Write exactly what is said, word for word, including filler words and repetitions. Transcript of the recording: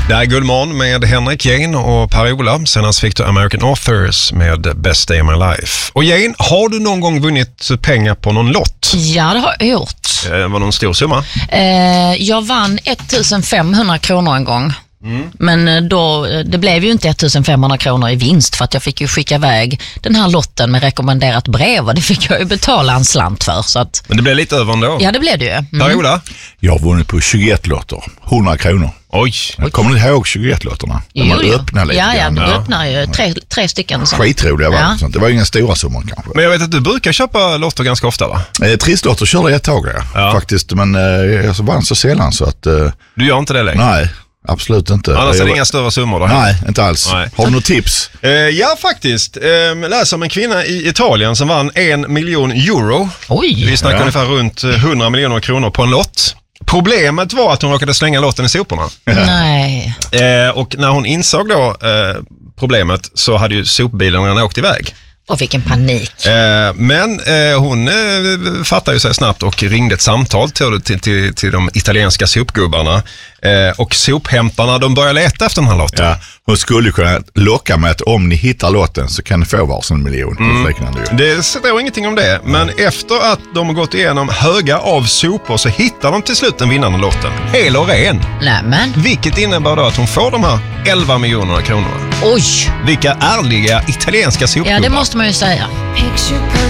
Det är Guldmorgon med Henrik Jane och Per-Ola. Senast fick du American Authors med Best Day of My Life. Och Jane, har du någon gång vunnit pengar på någon lott? Ja, det har jag gjort. Eh, var någon stor summa? Eh, jag vann femtonhundra kronor en gång. Mm. Men då, det blev ju inte femtonhundra kronor i vinst för att jag fick ju skicka iväg den här lotten med rekommenderat brev och det fick jag ju betala en slant för. Så att, men det blev lite över ändå. Ja, det blev det ju. Mm. Per-Ola? Jag har vunnit på tjugoett lotter, hundra kronor. Oj. Jag kommer ni ihåg tjugoett-lotterna? Jo, man jo. öppnar lite ja, ja, grann. du Ja. öppnar ju tre, tre stycken. Så. Skitroliga var Ja. det. Det var inga stora summor kanske. Men jag vet att du brukar köpa lotter ganska ofta, va? Eh, Trisslotter körde jag ett tag, ja. Ja. Faktiskt, men eh, jag vann så sällan så att... Eh, Du gör inte det längre? nej, absolut inte. Annars är jag, det inga större summor då? Nej, inte alls. Nej. Har du något tips? Eh, ja, faktiskt. Eh, läser om en kvinna i Italien som vann en miljon euro. Oj! Vi snackar Ja. ungefär runt hundra miljoner kronor på en lott. Problemet var att hon råkade slänga lotten i soporna. Nej. Eh, och när hon insåg då eh, problemet så hade ju sopbilen redan åkt iväg. Och vilken panik. Eh, men eh, hon eh, fattade ju sig snabbt och ringde ett samtal till, till, till, till de italienska sopgubbarna. Eh, och sophämtarna, de började leta efter den här lotten. Ja, hon skulle kunna locka med att om ni hittar lotten så kan ni få varsin miljon. Mm. Det står ingenting om det, men efter att de har gått igenom höga av sopor så hittar de till slut den vinnande lotten. Hel och ren. Nämen. Vilket innebär då att hon får de här elva miljoner kronorna. Oj! Vilka ärliga italienska sopgubbar. Ja, det måste man ju säga.